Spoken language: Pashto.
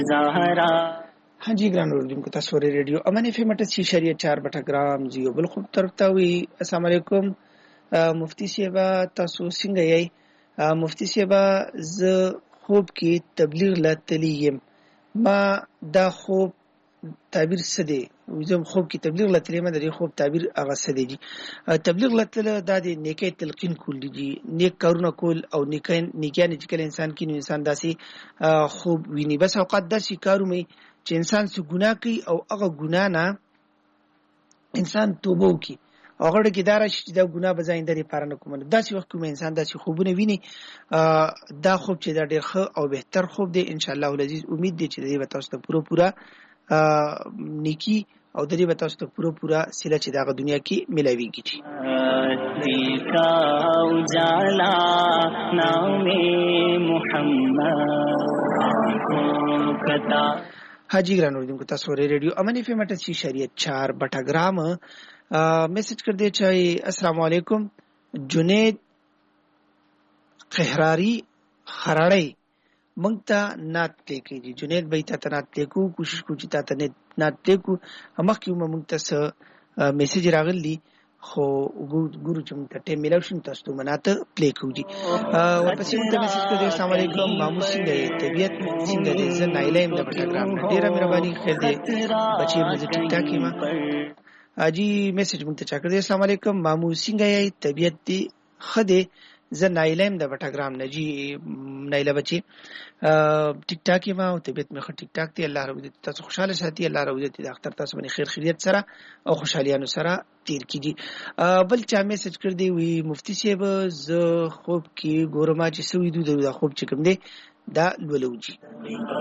हाँ जी ग्रान उर्दू को तस्वीर रेडियो अमन एफएम 88.4 बटाग्राम जियो बिल्कुल तरफ्तावी अस्सलाम वालेकुम मुफ्ती सेबा तاسو څنګه یې मुफ्ती सेबा ز خوب کې تبلیغ لاتلی یم ما دا خوب تعبیر څه دی زم خوب کې تبلیغ لاتلی یم د خوب تعبیر هغه څه دی تبلیغ لاتل د نیکی تلقین کول دي نیک کارونه کول او نیکان چې کله انسان کې انسان داسي خوب ویني بس اوقات داسي کارونه چې انسان څه ګناه کوي او هغه ګناه نه انسان توبه وکړي هغه کې دار چې دا ګناه به زاینده لپاره نه کوم داسې وخت کوم انسان داسې خوبونه ویني دا خوب چې دا ډېر ښه او بهتر خوب دی ان شاء الله العزیز امید دی چې دې به تاسو ته پوره نیکی او دې به تاسو ته پوره سله چې دا دنیا کې ملاويږي उजाला नामे मोहम्मद हाजी ग्रान उर्दू को तस्वीर रेडियो अमन एफएम 88.4 बटाग्राम मैसेज कर दे चाहिए अस्सलाम वालेकुम जुनेद खहरारी खराड़े मंगता नात लेके जी जुनेद भाई ता नात लेको कोशिश को चिता तने नात लेको हमक क्यों मंगता स मैसेज रागली خو ګورو چې موږ ته میلاو شین تاسو ته مناته پلی کوو دي ورپسې موږ ته میسج کړی السلام علیکم مامو څنګه یې طبیعت څنګه دی زه نایله یم د پټاګرام ډیره مهرباني خیر دی بچي مې ټیک ټاک یم اجي میسج موږ ته چا کړی السلام علیکم مامو څنګه یې طبیعت دی خده زه نایله یم د پټاګرام نه جی نایله بچي ټیک ټاک یم او طبیعت مې ټیک ټاک دی الله رب دې تاسو خوشاله ساتي الله رب دې د اختر تاسو باندې خیر خیریت سره او خوشحالیانو سره تیر کیږي بل چا میسج کړ دی وی مفتی صاحب ز خوب کې ګورما چې سوي د خوب چې کوم دی دا لولوجي